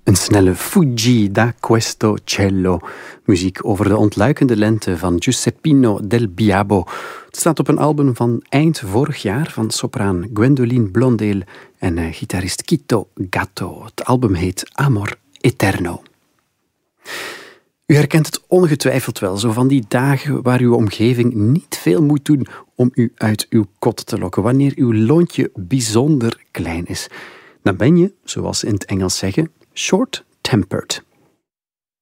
Een snelle Fuggi da questo cielo. Muziek over de ontluikende lente van Giuseppino del Biabo. Het staat op een album van eind vorig jaar van sopraan Gwendoline Blondel en gitarist Quito Gatto. Het album heet Amor Eterno. U herkent het ongetwijfeld wel, zo van die dagen waar uw omgeving niet veel moet doen om u uit uw kot te lokken, wanneer uw loontje bijzonder klein is. Dan ben je, zoals ze in het Engels zeggen, short-tempered.